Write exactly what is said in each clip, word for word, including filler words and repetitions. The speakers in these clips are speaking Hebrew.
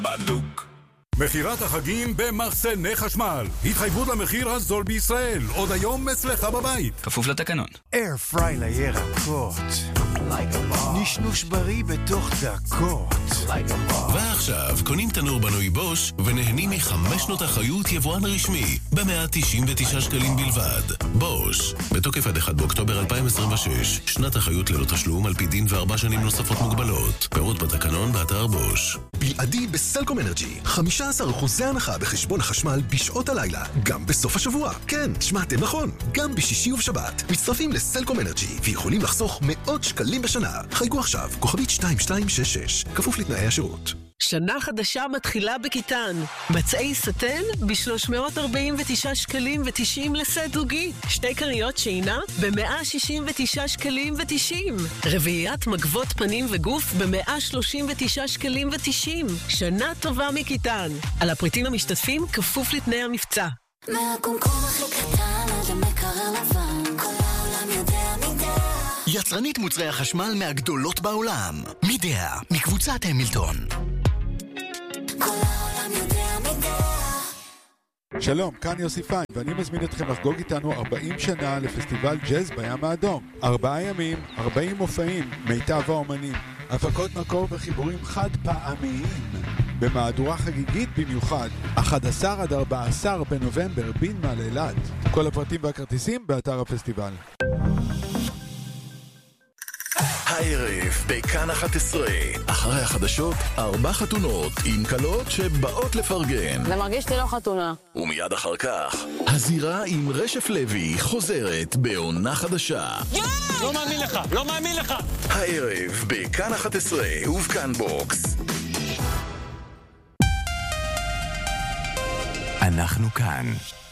בדוק. מחירת החגים במחסני חשמל. התחייבות למחיר הזול בישראל. עוד היום אצלך בבית. כפוף לתקנון. אייר פריי לירקות. נשנוש בריא בתוך דקות. ועכשיו קונים תנור בנוי בוש ונהנים מחמש שנות אחריות יבואן רשמי ב-מאה תשעים ותשעה שקלים בלבד. בוש, בתוקף עד אחד באוקטובר אלפיים עשרים ושש. שנת אחריות ללא תשלום על פי דין וארבע שנים נוספות מוגבלות. פירוט בתקנון באתר בוש. בלעדי בסלקום אנרג'י. חמישה עשר אחוז הנחה בחשבון החשמל בשעות הלילה, גם בסוף השבוע. כן, שמעתם נכון, גם בשישי ובשבת. מצטרפים לסלקום אנרג'י ויכולים לחסוך מאות שקלים בשנה. חייגו עכשיו, כוכבית שתיים שתיים שש שש, כפוף לתנאי השירות. שנה חדשה מתחילה בקיטן. מצעי סטן ב-שלוש מאות ארבעים ותשעה שקלים ותשעים לסט זוגי. שתי קריות שינה ב-מאה שישים ותשעה שקלים ותשעים. רביעיית מגבות פנים וגוף ב-מאה שלושים ותשעה שקלים ותשעים. שנה טובה מקיטן. על הפריטים המשתתפים כפוף לתנאי המבצע. מהקומקום הכי קטן עד המקרר לבן, כל העולם יודע מידע. יצרנית מוצרי החשמל מהגדולות בעולם. מידע, מקבוצת המילטון. כל העולם יודע מידע. שלום, כאן יוסי פיין, ואני מזמין אתכם לחגוג איתנו ארבעים שנה לפסטיבל ג'אז בים האדום. ארבעה ימים, ארבעים מופעים, מיטב האומנים. הפקות מקור וחיבורים חד פעמיים. במהדורה חגיגית במיוחד, אחד עשר עד ארבעה עשר בנובמבר, בנמל אילת. כל הפרטים והכרטיסים באתר הפסטיבל. הערב בכאן אחת עשרה, אחרי החדשות, ארבע חתונות עם קלות שבאות לפרגן. זה מרגיש לי לא חתונה. ומיד אחר כך, הזירה עם רשף לוי חוזרת בעונה חדשה. לא מאמין לך, לא מאמין לך. הערב בכאן אחת עשרה ובכאן בוקס. אנחנו כאן.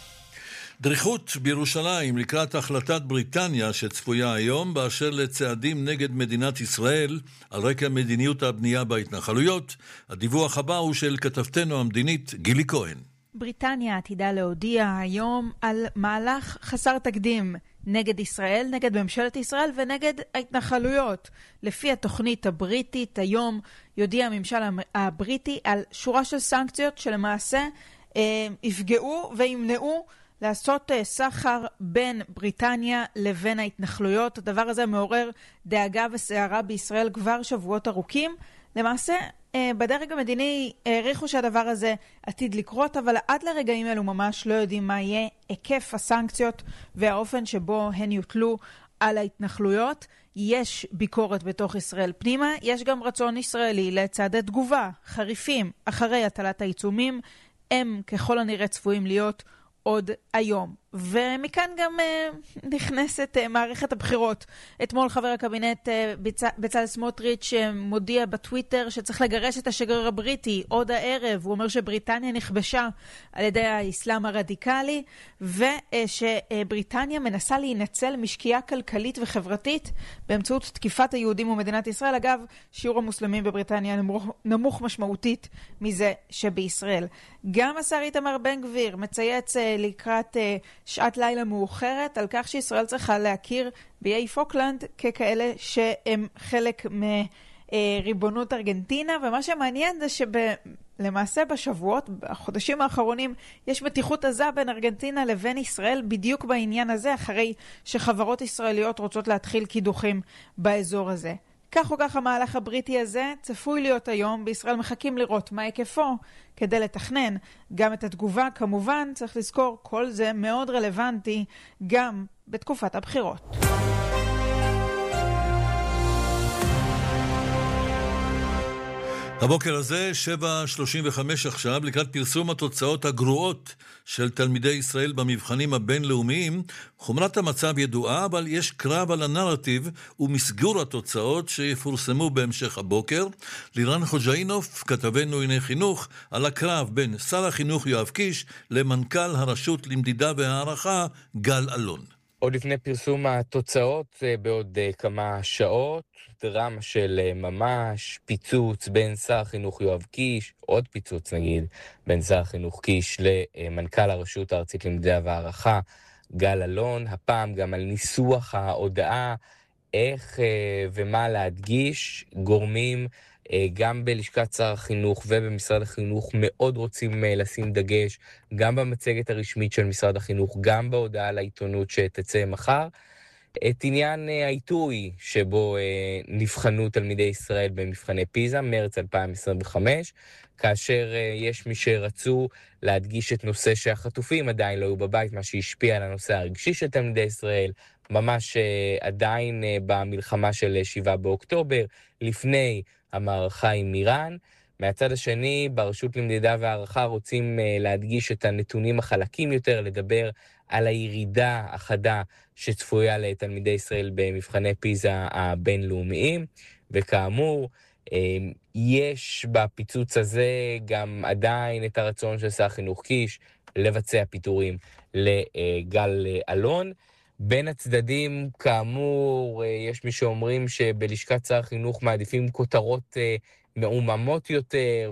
דריכות בירושלים לקראת החלטת בריטניה שצפויה היום באשר לצעדים נגד מדינת ישראל על רקע מדיניות הבנייה בהתנחלויות. הדיווח הבא הוא של כתבתנו המדינית גילי כהן. בריטניה עתידה להודיע היום על מהלך חסר תקדים נגד ישראל, נגד ממשלת ישראל ונגד ההתנחלויות. לפי התוכנית הבריטית היום יודיע הממשל הבריטי על שורה של סנקציות שלמעשה אה, יפגעו וימנעו לעשות סחר בין בריטניה לבין ההתנחלויות. הדבר הזה מעורר דאגה וסערה בישראל כבר שבועות ארוכים. למעשה, בדרג המדיני העריכו שהדבר הזה עתיד לקרות, אבל עד לרגעים אלו ממש לא יודעים מה יהיה היקף הסנקציות והאופן שבו הן יוטלו על ההתנחלויות. יש ביקורת בתוך ישראל פנימה, יש גם רצון ישראלי לצעדי תגובה חריפים אחרי הטלת העיצומים. הם ככל הנראה צפויים להיות עוד היום. ומכאן גם uh, נכנסת uh, מערכת הבחירות. אתמול חבר הקבינט uh, בצ... בצלאל סמוטריץ' מודיע בטוויטר שצריך לגרש את השגריר הבריטי עוד הערב. הוא אומר שבריטניה נכבשה על ידי האסלאם הרדיקלי, ושבריטניה מנסה להינצל משקיעה כלכלית וחברתית באמצעות תקיפת היהודים ומדינת ישראל. אגב, שיעור המוסלמים בבריטניה נמוך, נמוך משמעותית מזה שבישראל. גם השר איתמר בן גביר מצייץ uh, לקראת uh, שעת לילה מאוחרת על כך שישראל צריכה להכיר באיי פוקלנד ככאלה שהם חלק מריבונות ארגנטינה. ומה שמעניין זה שלמעשה בשבועות, בחודשים האחרונים, יש מתיחות עזה בין ארגנטינה לבין ישראל בדיוק בעניין הזה, אחרי שחברות ישראליות רוצות להתחיל קידוחים באזור הזה. כך או כך המהלך הבריטי הזה צפוי להיות היום. בישראל מחכים לראות מה היקפו כדי לתכנן גם את התגובה. כמובן צריך לזכור, כל זה מאוד רלוונטי גם בתקופת הבחירות. הבוקר הזה, שבע שלושים וחמש עכשיו, לקראת פרסום התוצאות הגרועות של תלמידי ישראל במבחנים הבינלאומיים. חומרת המצב ידועה, אבל יש קרב על הנרטיב ומסגור התוצאות שיפורסמו בהמשך הבוקר. לירן חוג'אינוף, כתבנו עיני חינוך, על הקרב בין שר החינוך יואב קיש למנכ"ל הרשות למדידה והערכה גל אלון. עוד לפני פרסום התוצאות, בעוד כמה שעות, דרמה של ממש, פיצוץ בין שר החינוך יואב קיש, עוד פיצוץ נגיד, בין שר החינוך קיש למנכ"ל הרשות הארצית למדידה והערכה גל אלון. הפעם גם על ניסוח ההודעה, איך ומה להדגיש. גורמים גם בלשכת שר החינוך ובמשרד החינוך מאוד רוצים לשים דגש, גם במצגת הרשמית של משרד החינוך, גם בהודעה לעיתונות שתצא מחר, את עניין העיתוי שבו נבחנו תלמידי ישראל במבחני פיזה, מרץ אלפיים עשרים וחמש, כאשר יש מי שרצו להדגיש את נושא שהחטופים עדיין לא היו בבית, מה שהשפיע על הנושא הרגשי של תלמידי ישראל, ממש עדיין במלחמה של שבעה באוקטובר, לפני המערכה עם איראן. מהצד השני, ברשות למדידה והערכה רוצים להדגיש את הנתונים החלקים יותר, לדבר על הירידה החדה שצפויה לתלמידי ישראל במבחני פיזה הבינלאומיים, וכאמור, יש בפיצוץ הזה גם עדיין את הרצון של שר החינוך קיש לבצע פיטורים לגל אלון. בין הצדדים, כאמור, יש מי שאומרים שבלשכת שר החינוך מעדיפים כותרות מעוממות יותר,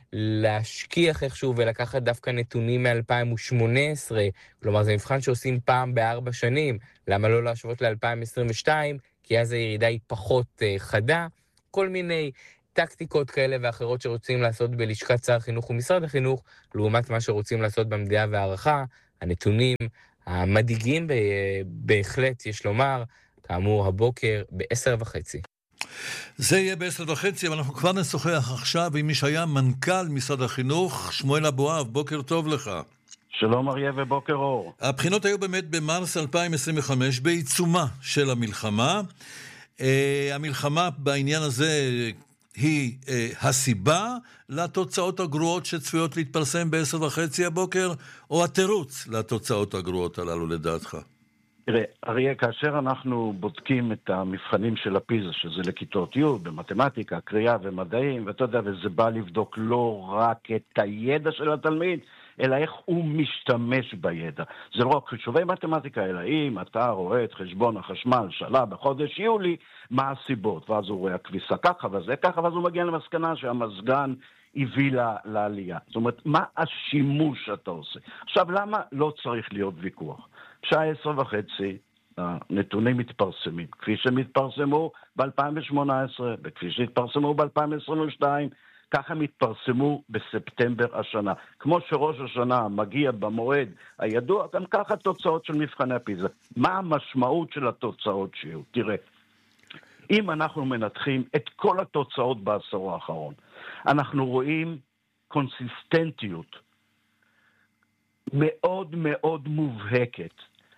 ולהשכיח איכשהו ולקחת דווקא נתונים מ-אלפיים שמונה עשרה, כלומר זה מבחן שעושים פעם בארבע שנים, למה לא להשוות ל-אלפיים עשרים ושתיים, כי אז הירידה היא פחות חדה, כל מיני טקטיקות כאלה ואחרות שרוצים לעשות בלשכת שר החינוך ומשרד החינוך, לעומת מה שרוצים לעשות במדידה והערכה, הנתונים המדאיגים בהחלט, יש לומר, כאמור הבוקר ב-עשר וחצי. זה יהיה ב-עשר וחצי, אבל אנחנו כבר נשוחח עכשיו עם מי שהיה מנכ"ל משרד החינוך, שמואל אבואב, בוקר טוב לך. שלום אריה ובוקר אור. הבחינות היו באמת במרס אלפיים עשרים וחמש, בעיצומה של המלחמה. Uh, המלחמה בעניין הזה היא uh, הסיבה לתוצאות הגרועות שצפויות להתפרסם ב-עשר וחצי הבוקר, או התירוץ לתוצאות הגרועות הללו לדעתך? תראה, אריה, כאשר אנחנו בודקים את המבחנים של הפיזה, שזה לכיתות י' במתמטיקה, קריאה ומדעים, ואתה יודע, וזה בא לבדוק לא רק את הידע של התלמיד, אלא איך הוא משתמש בידע. זה לא רק חישובי מתמטיקה, אלא אם אתה רואה את חשבון החשמל שלה בחודש יולי, מה הסיבות? ואז הוא רואה הכביסה ככה וזה ככה, ואז הוא מגיע למסקנה שהמזגן הביא לעלייה. זאת אומרת, מה השימוש שאתה עושה? עכשיו, למה לא צריך להיות ויכוח? בשעה עשר וחצי, הנתונים מתפרסמים, כפי שמתפרסמו ב-אלפיים שמונה עשרה, וכפי שהתפרסמו ב-אלפיים עשרים ושתיים, ככה מתפרסמו בספטמבר השנה. כמו שראש השנה מגיע במועד הידוע, גם ככה תוצאות של מבחני הפיזה. מה המשמעות של התוצאות שיהיו? תראה, אם אנחנו מנתחים את כל התוצאות בעשור האחרון, אנחנו רואים קונסיסטנטיות מאוד מאוד מובהקת.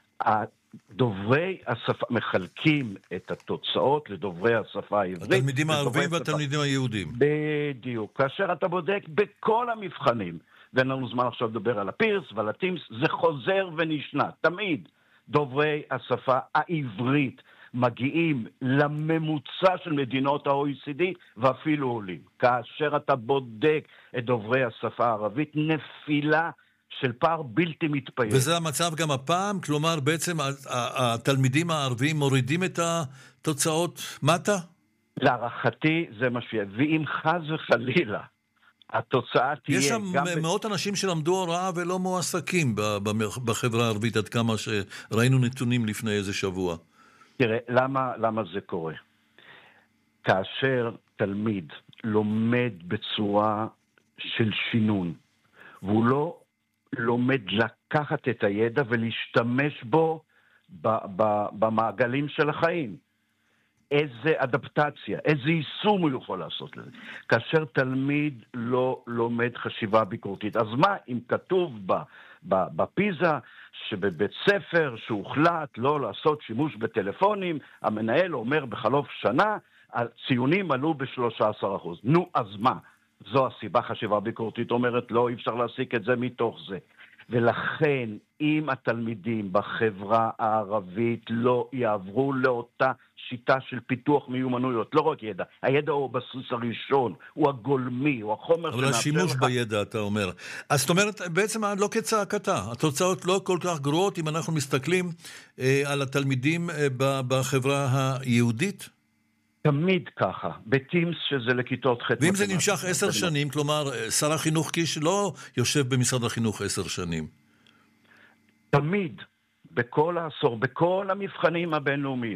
דוברי השפה מחלקים את התוצאות לדוברי השפה העברית. התלמידים הערבים והתלמידים היהודים. בדיוק. כאשר אתה בודק בכל המבחנים, ואין לנו זמן עכשיו לדבר על הפירס ועל הטימס, זה חוזר ונשנה. תמיד דוברי השפה העברית מגיעים לממוצע של מדינות ה-או אי סי די ואפילו עולים. כאשר אתה בודק את דוברי השפה הערבית, נפילה של פער בלתי מתפייס. וזה המצב גם הפעם? כלומר, בעצם התלמידים הערבים מורידים את התוצאות מטה? להערכתי זה משפיע. ואם חס וחלילה, התוצאה תהיה... יש שם גם מאות אנשים שלמדו הוראה ולא מועסקים בחברה הערבית, עד כמה שראינו נתונים לפני איזה שבוע. תראה, למה, למה זה קורה? כאשר תלמיד לומד בצורה של שינון, והוא לא לומד לקחת את הידע ולהשתמש בו ב- ב- במעגלים של החיים. איזה אדפטציה, איזה יישום הוא יכול לעשות לזה. כאשר תלמיד לא לומד חשיבה ביקורתית, אז מה אם כתוב ב- ב- בפיזה שבבית ספר שהוחלט לא לעשות שימוש בטלפונים, המנהל אומר בחלוף שנה, הציונים עלו ב-שלושה עשר אחוז. נו, אז מה? זו הסיבה. חשיבה ביקורתית אומרת לא, אי אפשר להסיק את זה מתוך זה. ולכן, אם התלמידים בחברה הערבית לא יעברו לאותה שיטה של פיתוח מיומנויות, לא רק ידע, הידע הוא הבסיס הראשון, הוא הגולמי, הוא החומר אבל השימוש לך... בידע, אתה אומר. אז זאת אומרת, בעצם לא כצעקתה, התוצאות לא כל כך גרועות אם אנחנו מסתכלים אה, על התלמידים אה, בחברה היהודית? תמיד ככה, בטימס שזה לכיתות ח'. ואם זה נמשך עשר שנים, כלומר, שר החינוך קיש לא יושב במשרד החינוך עשר שנים. תמיד, בכל העשור, בכל המבחנים הבינלאומיים,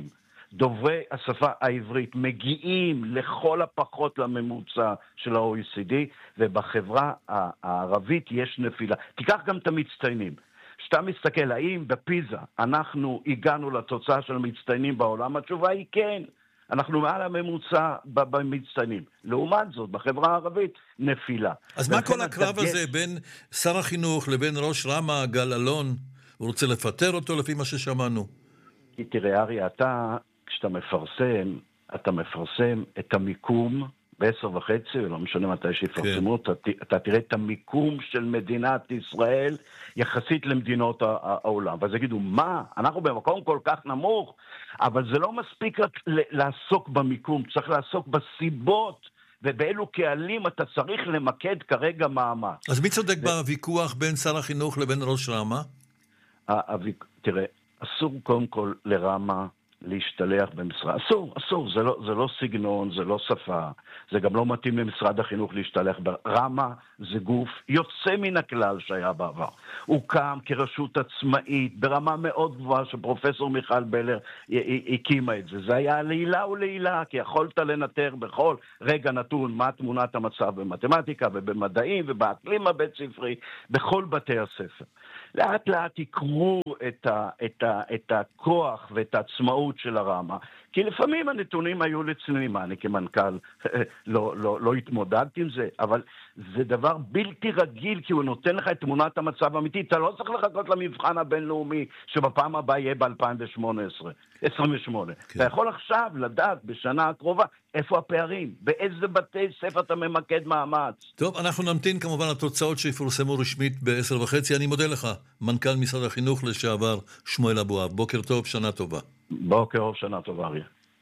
דוברי השפה העברית מגיעים לכל הפחות לממוצע של ה-או אי סי די, ובחברה הערבית יש נפילה. תיקח גם את המצטיינים. שאתה מסתכל, האם בפיזה אנחנו הגענו לתוצאה של המצטיינים בעולם? התשובה היא כן. אנחנו מעל הממוצע במצטיינים. לעומת זאת, בחברה הערבית, נפילה. אז מה כל הקרב הזה בין שר החינוך לבין ראש רמה, גל אלון? הוא רוצה לפטר אותו לפי מה ששמענו. כי תראה, ארי, אתה, כשאתה מפרסם, אתה מפרסם את המיקום בעשר וחצי, ולא משנה מתי שיפרסמו, כן. אתה, אתה תראה את המיקום של מדינת ישראל יחסית למדינות העולם. ואז יגידו, מה? אנחנו במקום כל כך נמוך, אבל זה לא מספיק רק לעסוק במיקום, צריך לעסוק בסיבות, ובאלו קהלים אתה צריך למקד כרגע מאמץ. אז מי צודק ו... בוויכוח בין שר החינוך לבין ראש רמה? הוויכ... תראה, אסור קודם כל לרמה להשתלח במשרד. אסור, אסור, זה לא, זה לא סגנון, זה לא שפה, זה גם לא מתאים למשרד החינוך להשתלח. רמה זה גוף יוצא מן הכלל שהיה בעבר. הוא קם כרשות עצמאית, ברמה מאוד גבוהה שפרופסור מיכל בלר הקימה את זה. זה היה לעילה ולעילה, כי יכולת לנטר בכל רגע נתון מה תמונת המצב במתמטיקה ובמדעים ובאקלים הבית ספרי, בכל בתי הספר. לאט לאט יקרו את, ה, את, ה, את הכוח ואת העצמאות של הרמה, כי לפעמים הנתונים היו לצנועים. אני כמנכ"ל לא, לא, לא התמודדתי עם זה, אבל זה דבר בלתי רגיל, כי הוא נותן לך את תמונת המצב האמיתית. אתה לא צריך לחכות למבחן הבינלאומי, שבפעם הבאה יהיה ב-אלפיים ושמונה עשרה, עשרים ושמונה. כן. אתה יכול עכשיו לדעת בשנה הקרובה איפה הפערים, באיזה בתי ספר אתה ממקד מאמץ. טוב, אנחנו נמתין כמובן לתוצאות שיפורסמו רשמית בעשר וחצי. אני מודה לך, מנכ"ל משרד החינוך לשעבר שמואל אבואב. בוקר טוב, שנה טובה. בוקר טוב, שנה טובה, אריה.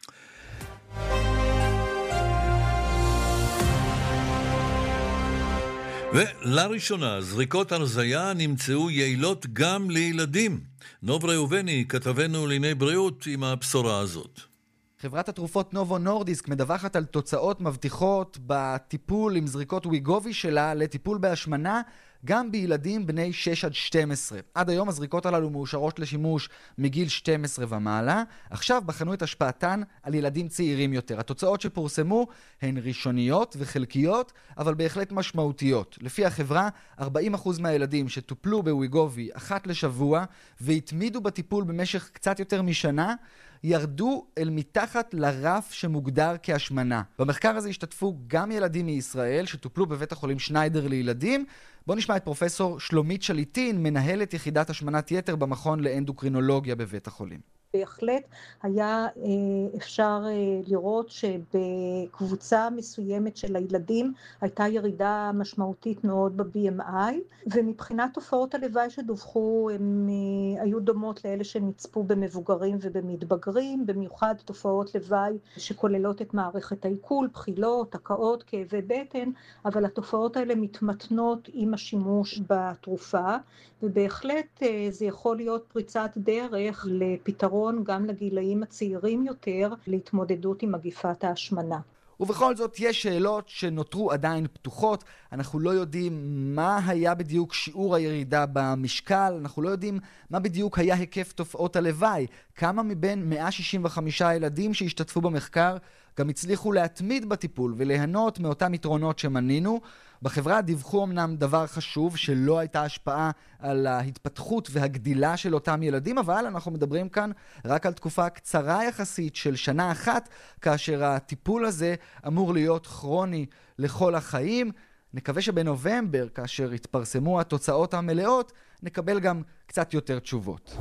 ולראשונה, זריקות הרזיה נמצאו יעילות גם לילדים. נוב ראובני, כתבנו לענייני בריאות, עם הבשורה הזאת. חברת התרופות נובו נורדיסק מדווחת על תוצאות מבטיחות בטיפול עם זריקות ויגובי שלה לטיפול בהשמנה גם בילדים בני שש עד שתים עשרה. עד היום הזריקות הללו מאושרות לשימוש מגיל שתים עשרה ומעלה. עכשיו בחנו את השפעתן על ילדים צעירים יותר. התוצאות שפורסמו הן ראשוניות וחלקיות, אבל בהחלט משמעותיות. לפי החברה, ארבעים אחוז מהילדים שטופלו בוויגובי אחת לשבוע והתמידו בטיפול במשך קצת יותר משנה, ירדו אל מתחת לרף שמוגדר כהשמנה. במחקר הזה השתתפו גם ילדים מישראל שטופלו בבית החולים שניידר לילדים. בואו נשמע את פרופסור שלומית שליטין, מנהלת יחידת השמנת יתר במכון לאנדוקרינולוגיה בבית החולים. בהחלט היה אפשר לראות שבקבוצה מסוימת של הילדים הייתה ירידה משמעותית מאוד ב-בי אם איי, ומבחינת תופעות הלוואי שדווחו הם היו דומות לאלה שנצפו במבוגרים ובמתבגרים, במיוחד תופעות לוואי שכוללות את מערכת העיכול, בחילות, הקאות, כאבי בטן, אבל התופעות האלה מתמתנות עם השימוש בתרופה, ובהחלט זה יכול להיות פריצת דרך לפתרון גם לגילאים הצעירים יותר להתמודדות עם מגיפת ההשמנה. ובכל זאת יש שאלות שנותרו עדיין פתוחות. אנחנו לא יודעים מה היה בדיוק שיעור הירידה במשקל, אנחנו לא יודעים מה בדיוק היה היקף תופעות הלוואי, כמה מבין מאה שישים וחמישה ילדים שהשתתפו במחקר גם הצליחו להתמיד בטיפול וליהנות מאותם יתרונות שמנינו. בחברה דיווחו אמנם דבר חשוב, שלא הייתה השפעה על ההתפתחות והגדילה של אותם ילדים, אבל אנחנו מדברים כאן רק על תקופה קצרה יחסית של שנה אחת, כאשר הטיפול הזה אמור להיות כרוני לכל החיים. נקווה שבנובמבר, כאשר יתפרסמו התוצאות המלאות, נקבל גם קצת יותר תשובות.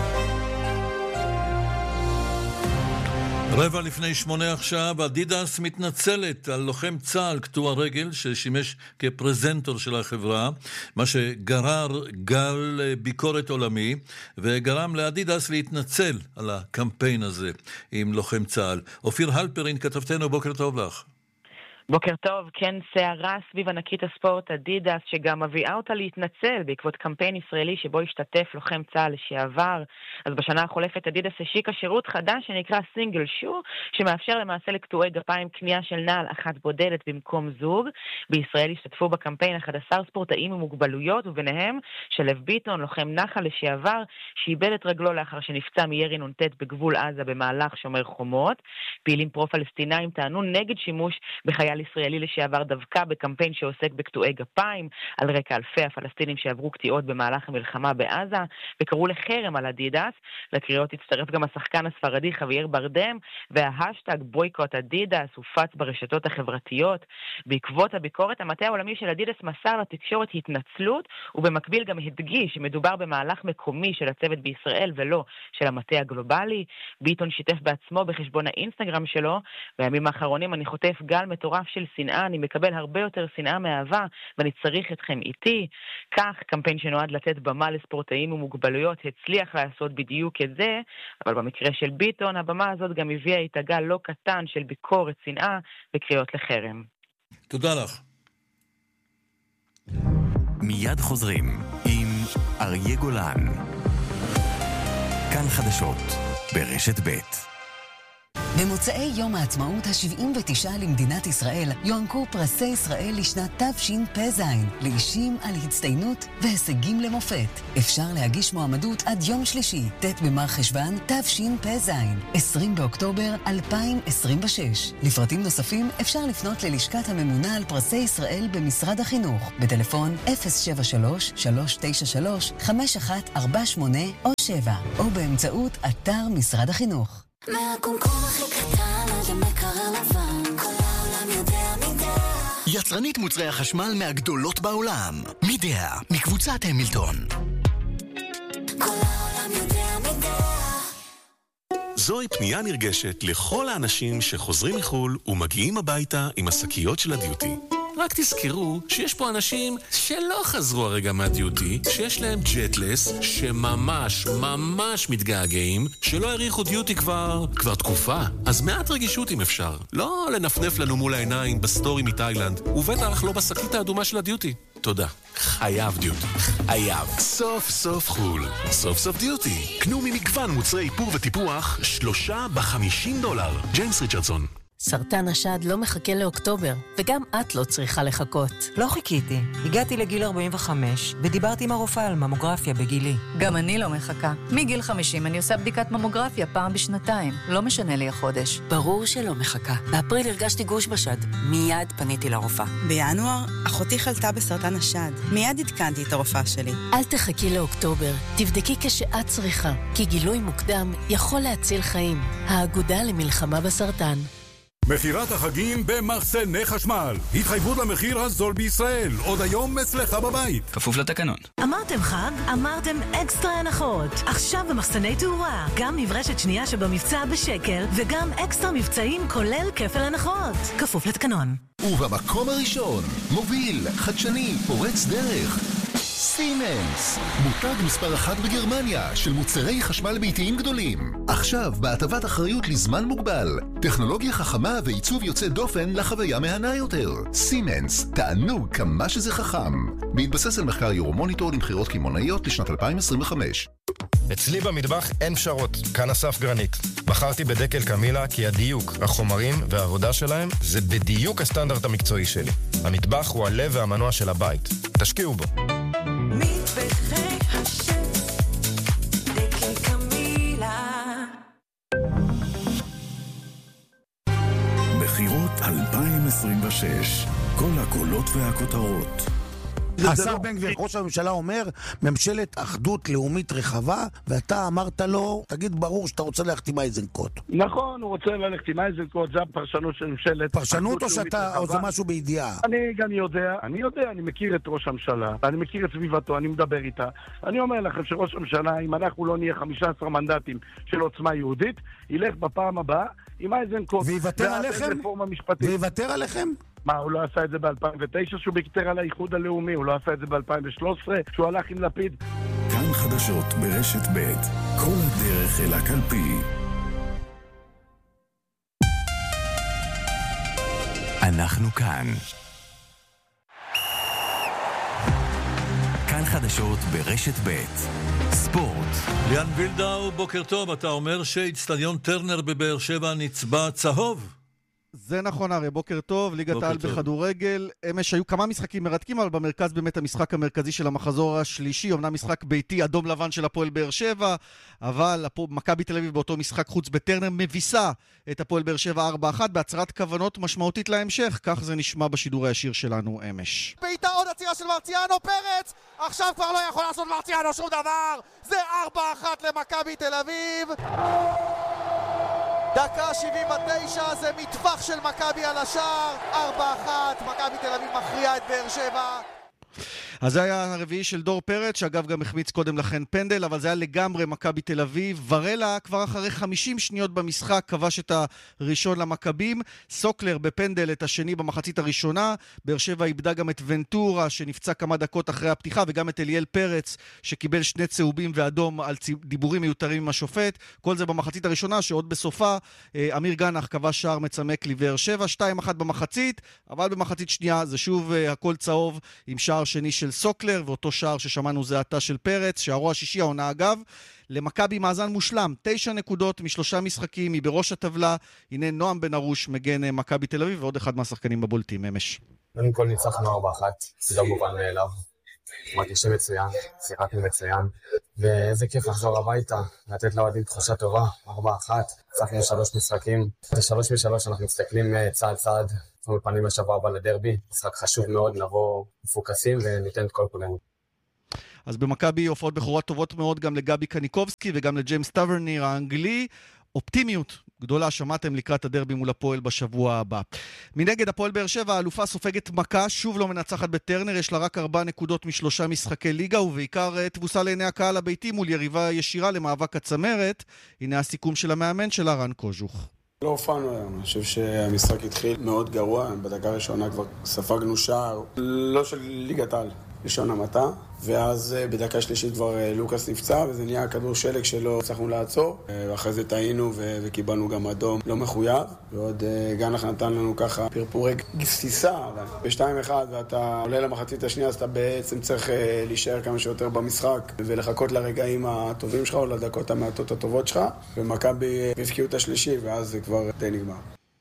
רבע לפני שמונה עכשיו, אדידס מתנצלת על לוחם צה"ל קטוע רגל ששימש כפרזנטור של החברה, מה שגרר גל ביקורת עולמי וגרם לאדידס להתנצל על הקמפיין הזה עם לוחם צה"ל. אופיר הלפרין, כתבתנו, בוקר טוב לך. בוקר טוב, כן, סערה סביב ענקית הספורט אדידס, שגם מביאה אותה להתנצל בעקבות קמפיין ישראלי שבו השתתף לוחם צה"ל לשעבר. אז בשנה החולפת אדידס השיקה שירות חדש שנקרא סינגל שו, שמאפשר למעשה לקטועי גפיים קנייה של נעל אחת בודדת במקום זוג. בישראל השתתפו בקמפיין אחד עשר ספורטאים עם מוגבלויות, וביניהם שלב ביטון, לוחם נחל לשעבר, שאיבד את רגלו לאחר שנפצע מירי נ"ט בגבול עזה במהלך שומר חומות. פעילים פרו-פלסטינאים טענו נגד שימוש בחייל ישראלי לשעבר דווקא בקמפיין שעוסק בקטועי גפיים, על רקע אלפי הפלסטינים שעברו קטיעות במהלך המלחמה בעזה, וקראו לחרם על אדידס. לקריאות הצטרף גם השחקן הספרדי חוויאר ברדם, וההשטג בויקוט אדידס הופץ ברשתות החברתיות. בעקבות הביקורת, המטה העולמי של אדידס מסר לתקשורת התנצלות, ובמקביל גם הדגיש שמדובר במהלך מקומי של הצוות בישראל ולא של המטה הגלובלי. ביטון שיתף בעצמו בחשבון האינסטגרם שלו: בימים האחרונים אני חוטף גל מטורף של שנאה, אני מקבל הרבה יותר שנאה מאהבה ואני צריך אתכם איתי. כך קמפיין שנועד לתת במה לספורטאים ומוגבלויות הצליח לעשות בדיוק את זה, אבל במקרה של ביטון הבמה הזאת גם הביאה איתה גל לא קטן של ביקורת, שנאה וקריאות לחרם. תודה לך. מיד חוזרים עם אריה גולן. כאן חדשות ברשת ב'. במוצאי יום העצמאות ה-שבעים ותשע למדינת ישראל יוענקו פרסי ישראל לשנת תשפ"ז לאישים על הצטיינות והישגים למופת. אפשר להגיש מועמדות עד יום שלישי, ט' במר חשוון תשפ"ז, עשרים באוקטובר אלפיים עשרים ושש. לפרטים נוספים אפשר לפנות ללשכת הממונה על פרסי ישראל במשרד החינוך בטלפון אפס שבע שלוש שלוש תשע שלוש חמש אחת ארבע שמונה או שבע, או באמצעות אתר משרד החינוך. מהקומקום הכי קטן עד המקרר לבן, כל העולם יודע מידה. יצרנית מוצרי החשמל מהגדולות בעולם, מידה, מקבוצת המילטון. כל העולם יודע מידה. זוהי פנייה נרגשת לכל האנשים שחוזרים מחול ומגיעים הביתה עם השקיות של הדיוטי. רק תזכרו שיש פה אנשים שלא חזרו הרגע מהדיוטי, שיש להם ג'טלס, שממש ממש מתגעגעים, שלא הריחו דיוטי כבר, כבר תקופה. אז מעט רגישות אם אפשר. לא לנפנף לנו מול העיניים בסטורי מתאילנד, ובטח לא בשקית האדומה של הדיוטי. תודה. חייב דיוטי. חייב. סוף סוף חול. סוף סוף דיוטי. קנו ממגוון מוצרי איפור וטיפוח, שלושה בחמישים דולר. ג'יימס ריצ'רדסון. סרטן השד לא מחכה לאוקטובר, וגם את לא צריכה לחכות. לא חיכיתי. הגעתי לגיל ארבעים וחמש, ודיברתי עם הרופאה על ממוגרפיה בגילי. גם אני לא מחכה. מגיל חמישים אני עושה בדיקת ממוגרפיה פעם בשנתיים. לא משנה לי החודש. ברור שלא מחכה. באפריל הרגשתי גוש בשד. מיד פניתי לרופאה. בינואר, אחותי חלתה בסרטן השד. מיד עדכנתי את הרופאה שלי. אל תחכי לאוקטובר. תבדקי כשאת צריכה, כי גילוי מוקדם יכול להציל חיים. האגודה למלחמה בסרטן. מחירת החגים במחסני חשמל. התחייבות למחיר הזול בישראל. עוד היום אצלך בבית. כפוף לתקנון. אמרתם חג? אמרתם אקסטרה הנחות. עכשיו במחסני תאורה. גם מברשת שנייה שבמבצע בשקל, וגם אקסטרה מבצעים כולל כפל הנחות. כפוף לתקנון. ובמקום הראשון, מוביל, חדשני, פורץ דרך. סימנס, מותג מספר אחת בגרמניה של מוצרי חשמל ביתיים גדולים. עכשיו בהטבת אחריות לזמן מוגבל, טכנולוגיה חכמה ועיצוב יוצא דופן לחוויה מהנה יותר. סימנס, תענוג כמה שזה חכם. בהתבסס על מחקר יורומוניטור למחירות קמעונאיות לשנת אלפיים עשרים וחמש. אצלי במטבח אין פשרות, כאן אסף גרנית. בחרתי בדקל קמילה כי הדיוק, החומרים והעבודה שלהם זה בדיוק הסטנדרט המקצועי שלי. המטבח הוא הלב והמנוע של הבית. תשקיעו בו. מטבחי השף, דקל קמילה. בחירות אלפיים עשרים ושש, כל הקולות והכותרות. השר בן גביר, ראש הממשלה אומר, ממשלת אחדות לאומית רחבה, ואתה אמרת לו, תגיד ברור שאתה רוצה ללכת עם איזנקוט. נכון, הוא רוצה ללכת עם איזנקוט, זה הפרשנות של ממשלת פרשנות או שאתה, או זה משהו בידיעה? אני גם יודע, אני יודע, אני מכיר את ראש הממשלה, אני מכיר את סביבתו, אני מדבר איתה. אני אומר לכם שראש הממשלה, אם אנחנו לא נהיה חמישה עשר מנדטים של עוצמה יהודית, ילך בפעם הבאה עם איזנקוט. ויוותר עליכם? ויוותר עליכם? מה, הוא לא עשה את זה ב-אלפיים ותשע שהוא ביקטר על האיחוד הלאומי? הוא לא עשה את זה ב-אלפיים ושלוש עשרה שהוא הלך עם לפיד? כאן חדשות ברשת ב', כל הדרך אל הקלפי. אנחנו כאן. כאן חדשות ברשת ב' ספורט. ליאן וילדאו, בוקר טוב. אתה אומר שאצטדיון טרנר בבאר שבע נצבע צהוב? זה נכון, הרי בוקר טוב, ליגת העל בכדורגל. אמש היו כמה משחקים מרתקים, אבל במרכז באמת המשחק המרכזי של המחזור השלישי, אומנם משחק ביתי אדום לבן של הפועל באר שבע, אבל מכבי תל אביב באותו משחק חוץ בטרנר מביסה את הפועל באר שבע ארבע אחת בהצהרת כוונות משמעותית להמשך, כך זה נשמע בשידור הישיר שלנו אמש. בעיטה עוד עצירה של מרציאנו, פרץ עכשיו כבר לא יכול לעשות מרציאנו שום דבר, זה ארבע אחת למכבי תל אביב. דקה שבעים ותשע, זה מטווח של מכבי על השער, ארבע אחת, מכבי תל אביב מכריעה את באר שבע. אז זה היה הרביעי של דור פרץ, שאגב גם החמיץ קודם לכן פנדל, אבל זה היה לגמרי מכבי תל אביב. ורלה כבר אחרי חמישים שניות במשחק כבש את הראשון למכבים, סוקלר בפנדל את השני במחצית הראשונה, באר שבע איבדה גם את ונטורה שנפצע כמה דקות אחרי הפתיחה, וגם את אליאל פרץ שקיבל שני צהובים ואדום על דיבורים מיותרים עם השופט. כל זה במחצית הראשונה, שעוד בסופה אמיר גנח כבש שער מצמק לבאר שבע, שתיים אחת במחצית, אבל במחצית שנייה זה שוב הכל צהוב עם שער שני של סוקלר, ואותו שער ששמענו זה עתה של פרץ, שערו השישי העונה אגב. למכבי מאזן מושלם, תשע נקודות משלושה משחקים, היא בראש הטבלה. הנה נועם בן ארוש מגן מכבי תל אביב, ועוד אחד מהשחקנים הבולטים אמש. קודם כל ניצחנו ארבע אחת, זה לא מובן מאליו. מרגישים מצוין, שיחקנו מצוין, ואיזה כיף לחזור הביתה, לתת לאוהדים תחושה טובה, ארבע אחת, ניצחנו שלוש משחקים, בשלוש משלוש אנחנו מסתכלים צעד צעד, אנחנו פנים לשבוע הבא לדרבי, משחק חשוב מאוד, נבוא מפוקסים וניתן את כל כולנו. אז במכבי הופעות בכורות טובות מאוד גם לגבי קניקובסקי וגם לג'יימס טאברניר האנגלי, אופטימיות גדולה שמעתם לקראת הדרבי מול הפועל בשבוע הבא. מנגד הפועל באר שבע, האלופה סופגת מכה, שוב לא מנצחת בטרנר, יש לה רק ארבע נקודות משלושה משחקי ליגה, ובעיקר תבוסה לעיני הקהל הביתי מול יריבה ישירה למאבק הצמרת. הנה הסיכום של המאמן שלה, רן קוז'וך. לא הופענו היום, אני חושב שהמשחק התחיל מאוד גרוע, בדקה הראשונה כבר ספגנו שער, לא של ליגת העל, ראשון המטה, ואז בדקה שלישית כבר לוקאס נפצע, וזה נהיה כדור שלג שלא הצלחנו לעצור, ואחרי זה טעינו וקיבלנו גם אדום לא מחויב, ועוד גנח נתן לנו ככה פרפורי גסיסה, אבל ב-שתיים אחד ואתה עולה למחצית השנייה, אז אתה בעצם צריך להישאר כמה שיותר במשחק, ולחכות לרגעים הטובים שלך, או לדקות המעטות הטובות שלך, ומכבי הפקיעו את השלישי, ואז זה כבר די נגמר.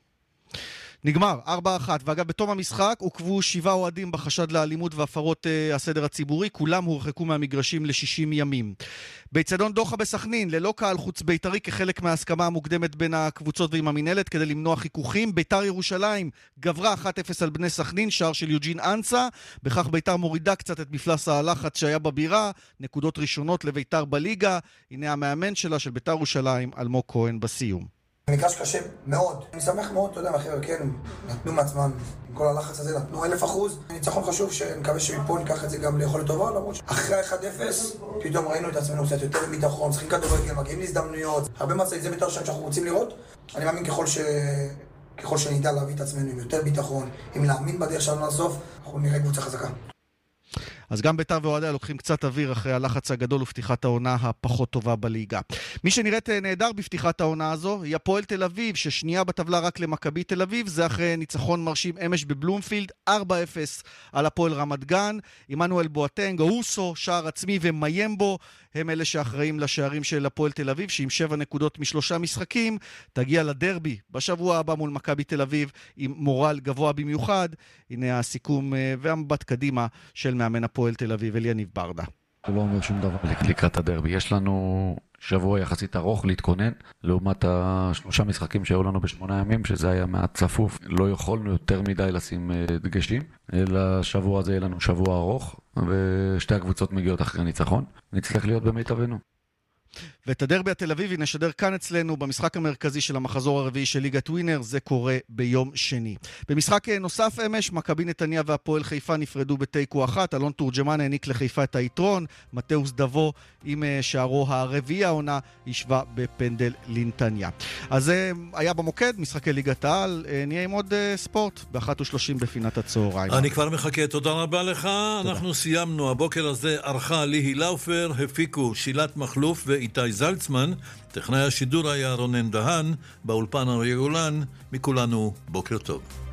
נגמר, ארבע אחת, ואגב בתום המשחק עוקבו שבעה אוהדים בחשד לאלימות והפרות uh, הסדר הציבורי, כולם הורחקו מהמגרשים ל-שישים ימים. באצטדיון דוחה בסכנין, ללא קהל חוץ בית"רי, כחלק מההסכמה המוקדמת בין הקבוצות ועם המנהלת כדי למנוע חיכוכים, בית"ר ירושלים גברה אחת אפס על בני סכנין, שער של יוג'ין אנסה, בכך בית"ר מורידה קצת את מפלס הלחץ שהיה בבירה, נקודות ראשונות לבית"ר בליגה, הנה המאמן שלה של בית"ר ירושלים, אלמוג כהן בסיום. מגרש קשה מאוד. אני שמח מאוד, אתה יודע, אחרי כן, נתנו מעצמם, עם כל הלחץ הזה, נתנו אלף אחוז. ניצחון חשוב, שאני מקווה שמפה ניקח את זה גם ליכולת טובה, למרות שאחרי אחד אפס, פתאום ראינו את עצמנו קצת יותר ביטחון, צריכים כדורגל, מגיעים להזדמנויות. הרבה מצאים, זה בית"ר שאנחנו רוצים לראות. אני מאמין ככל ש... ככל שנדע להביא את עצמנו עם יותר ביטחון, עם להאמין בדרך שלנו לסוף, אנחנו נראה קבוצה חזקה. אז גם בית"ר ואוהדיה לוקחים קצת אוויר אחרי הלחץ הגדול ופתיחת העונה הפחות טובה בליגה. מי שנראית נהדר בפתיחת העונה הזו היא הפועל תל אביב, ששנייה בטבלה רק למכבי תל אביב, זה אחרי ניצחון מרשים אמש בבלומפילד, ארבע אפס על הפועל רמת גן, עמנואל בואטנג, אוסו, שער עצמי ומיימבו, הם אלה שאחראים לשערים של הפועל תל אביב, שעם שבע נקודות משלושה משחקים, תגיע לדרבי בשבוע הבא מול מכבי תל אביב, עם מורל גבוה במיוחד. הנה הסיכום והמבט קדימה של מאמן הפועל תל אביב, אליניב ברדה. זה לא אומר שום דבר לקראת הדרבי. יש לנו שבוע יחסית ארוך להתכונן, לעומת השלושה משחקים שהיו לנו בשמונה ימים, שזה היה מעט צפוף. לא יכולנו יותר מדי לשים דגשים, אלא שבוע הזה יהיה לנו שבוע ארוך, ושתי הקבוצות מגיעות אחרי ניצחון. נצטרך להיות במיטבנו. ואת הדרבי התל אביבי נשדר כאן אצלנו במשחק המרכזי של המחזור הרביעי של ליגת ווינר, זה קורה ביום שני. במשחק נוסף אמש, מכבי נתניה והפועל חיפה נפרדו בתיקו אחת, אלון תורג'מן העניק לחיפה את היתרון, מתאוס דבו עם שערו הרביעי העונה ישבה בפנדל לנתניה. אז זה היה במוקד, משחקי ליגת העל, נהיה עם עוד ספורט ב-אחת ושלושים בפינת הצהריים. אני כבר מחכה, תודה רבה לך. תודה. אנחנו סיימנו, הבוקר הזה ערכה ליהי לאופר, הפיקו שילת מחלוף ואיתי זלצמן, טכנאי השידור היה רונן דהן, באולפן אריה גולן, מכולנו בוקר טוב.